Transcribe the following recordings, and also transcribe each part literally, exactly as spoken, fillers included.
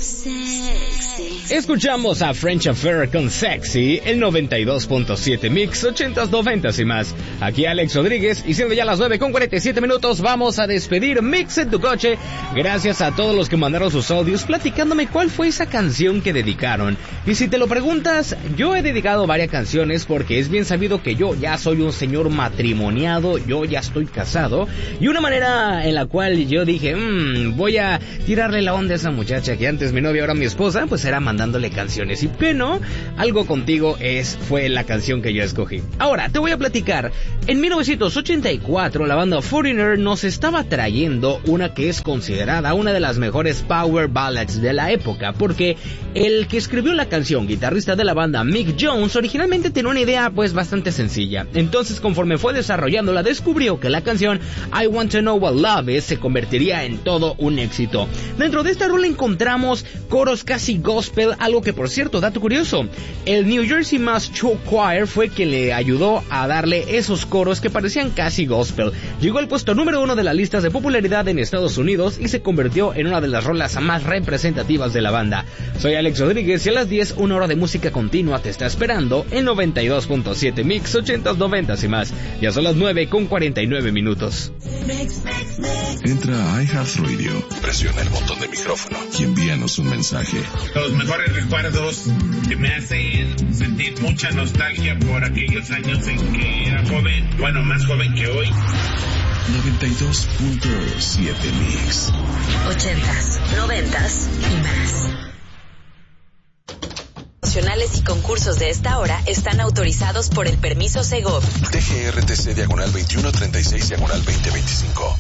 Escuchamos a French Affair con Sexy, el noventa y dos punto siete Mix, ochentas, noventas y más. Aquí Alex Rodríguez, y siendo ya las nueve con cuarenta y siete minutos, vamos a despedir Mix en tu coche. Gracias a todos los que mandaron sus audios platicándome cuál fue esa canción que dedicaron. Y si te lo preguntas, yo he dedicado varias canciones porque es bien sabido que yo ya soy un señor matrimoniado, yo ya estoy casado. Y una manera en la cual yo dije, mmm, voy a tirarle la onda a esa muchacha que antes mi novia, ahora mi esposa, pues era mandándole canciones. Y qué no, Algo Contigo es fue la canción que yo escogí. Ahora, te voy a platicar. En mil novecientos ochenta y cuatro, la banda Foreigner nos estaba trayendo una que es considerada una de las mejores power ballads de la época, porque el que escribió la canción, guitarrista de la banda Mick Jones, originalmente tenía una idea pues bastante sencilla. Entonces, conforme fue desarrollándola, descubrió que la canción I Want to Know What Love Is se convertiría en todo un éxito. Dentro de esta rola encontramos coros casi gospel, algo que, por cierto, dato curioso, el New Jersey Mass Show Choir fue quien le ayudó a darle esos coros que parecían casi gospel. Llegó al puesto número uno de las listas de popularidad en Estados Unidos y se convirtió en una de las rolas más representativas de la banda. Soy Alex Rodríguez y a las diez, una hora de música continua te está esperando en noventa y dos punto siete Mix, ochentas, noventas y más. Ya son las nueve con cuarenta y nueve minutos. Entra a iHeartRadio, presiona el botón de micrófono y envíanos un mensaje. Los mejores recuerdos que me hacen sentir mucha nostalgia por aquellos años en que era joven, bueno, más joven que hoy. noventa y dos punto siete Mix. Ochentas, noventas y más. Nacionales y concursos de esta hora están autorizados por el permiso Segov. T G R T C diagonal veintiuno treinta y seis diagonal veinte veinticinco.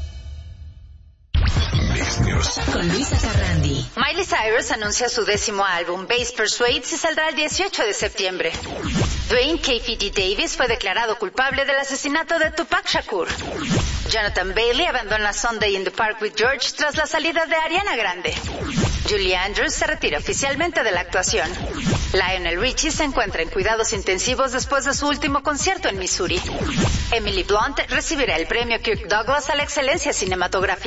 Mix News. Con Luisa Carrandi. Miley Cyrus anuncia su décimo álbum, Bass Persuades, y saldrá el dieciocho de septiembre. Dwayne K F D Davis fue declarado culpable del asesinato de Tupac Shakur. Jonathan Bailey abandona Sunday in the Park with George tras la salida de Ariana Grande. Julie Andrews se retira oficialmente de la actuación. Lionel Richie se encuentra en cuidados intensivos después de su último concierto en Missouri. Emily Blunt recibirá el premio Kirk Douglas a la excelencia cinematográfica.